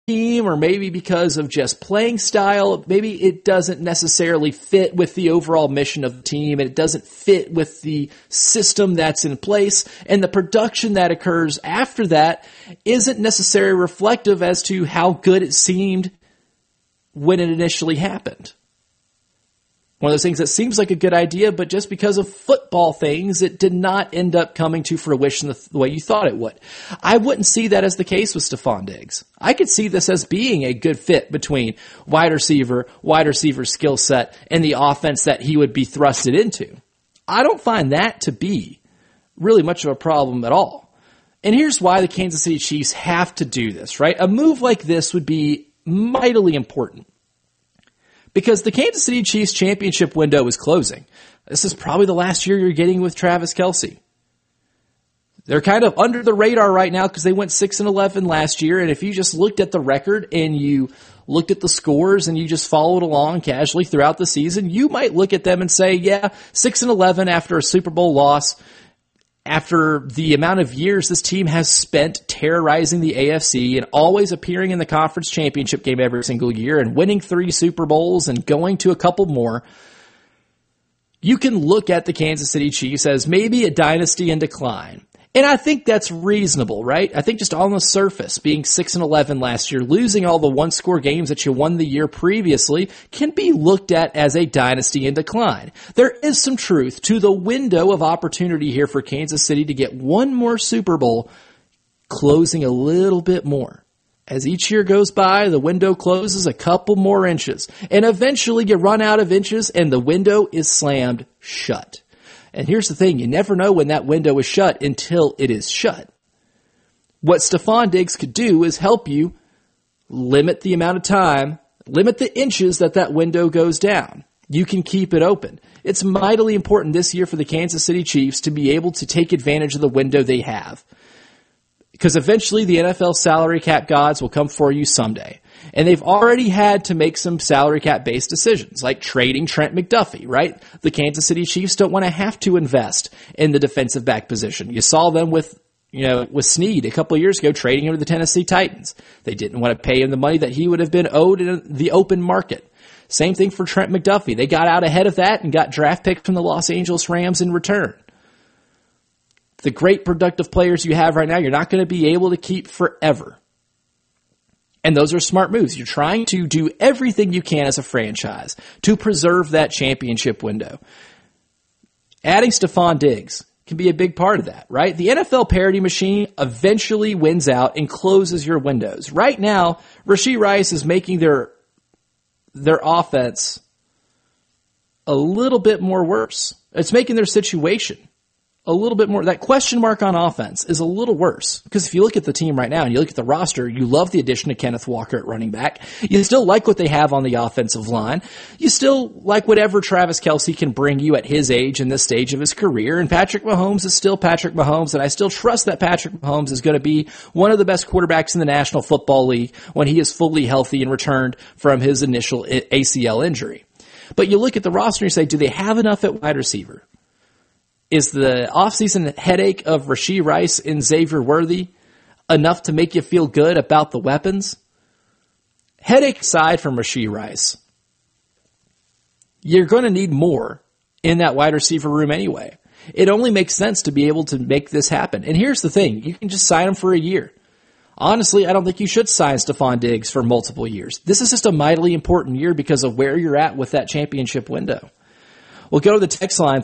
team, or maybe because of just playing style, maybe it doesn't necessarily fit with the overall mission of the team, and it doesn't fit with the system that's in place, and the production that occurs after that isn't necessarily reflective as to how good it seemed when it initially happened. One of those things that seems like a good idea, but just because of football things, it did not end up coming to fruition the way you thought it would. I wouldn't see that as the case with Stefon Diggs. I could see this as being a good fit between wide receiver skill set, and the offense that he would be thrusted into. I don't find that to be really much of a problem at all. And here's why the Kansas City Chiefs have to do this, right? A move like this would be mightily important, because the Kansas City Chiefs championship window is closing. This is probably the last year you're getting with Travis Kelce. They're kind of under the radar right now because they went 6-11 last year, and if you just looked at the record and you looked at the scores and you just followed along casually throughout the season, you might look at them and say, yeah, 6-11 after a Super Bowl loss, after the amount of years this team has spent terrorizing the AFC and always appearing in the conference championship game every single year and winning 3 Super Bowls and going to a couple more, you can look at the Kansas City Chiefs as maybe a dynasty in decline. And I think that's reasonable, right? I think just on the surface, being 6-11 last year, losing all the one-score games that you won the year previously, can be looked at as a dynasty in decline. There is some truth to the window of opportunity here for Kansas City to get one more Super Bowl, closing a little bit more. As each year goes by, the window closes a couple more inches, and eventually you run out of inches and the window is slammed shut. And here's the thing, you never know when that window is shut until it is shut. What Stefon Diggs could do is help you limit the amount of time, limit the inches that window goes down. You can keep it open. It's mightily important this year for the Kansas City Chiefs to be able to take advantage of the window they have. Because eventually the NFL salary cap gods will come for you someday. And they've already had to make some salary cap based decisions, like trading Trent McDuffie, right? The Kansas City Chiefs don't want to have to invest in the defensive back position. You saw them with Snead a couple of years ago trading him to the Tennessee Titans. They didn't want to pay him the money that he would have been owed in the open market. Same thing for Trent McDuffie. They got out ahead of that and got draft picks from the Los Angeles Rams in return. The great productive players you have right now, you're not going to be able to keep forever. And those are smart moves. You're trying to do everything you can as a franchise to preserve that championship window. Adding Stefon Diggs can be a big part of that, right? The NFL parity machine eventually wins out and closes your windows. Right now, Rashee Rice is making their offense a little bit more worse. It's making their situation a little bit more. That question mark on offense is a little worse, because if you look at the team right now and you look at the roster, you love the addition of Kenneth Walker at running back. You still like what they have on the offensive line. You still like whatever Travis Kelce can bring you at his age and this stage of his career. And Patrick Mahomes is still Patrick Mahomes, and I still trust that Patrick Mahomes is going to be one of the best quarterbacks in the National Football League when he is fully healthy and returned from his initial ACL injury. But you look at the roster and you say, do they have enough at wide receiver? Is the offseason headache of Rashee Rice and Xavier Worthy enough to make you feel good about the weapons? Headache aside from Rashee Rice, you're going to need more in that wide receiver room anyway. It only makes sense to be able to make this happen. And here's the thing, you can just sign him for a year. Honestly, I don't think you should sign Stefon Diggs for multiple years. This is just a mightily important year because of where you're at with that championship window. We'll go to the text line,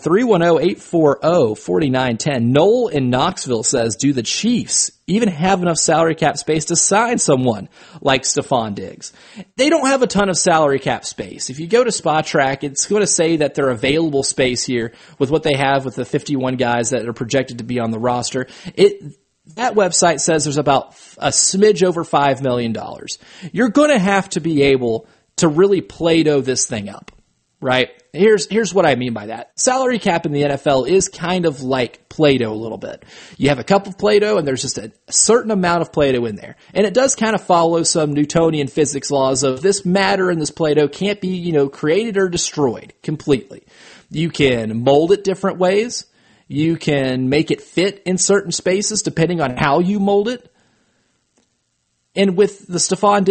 310-840-4910. Noel in Knoxville says, do the Chiefs even have enough salary cap space to sign someone like Stefon Diggs? They don't have a ton of salary cap space. If you go to SpotTrack, it's going to say that their available space here with what they have with the 51 guys that are projected to be on the roster, that website says there's about a smidge over $5 million. You're going to have to be able to really Play-Doh this thing up. Right? Here's what I mean by that. Salary cap in the NFL is kind of like Play-Doh a little bit. You have a cup of Play-Doh and there's just a certain amount of Play-Doh in there. And it does kind of follow some Newtonian physics laws of this matter and this Play-Doh can't be, created or destroyed completely. You can mold it different ways. You can make it fit in certain spaces depending on how you mold it. And with the Stefon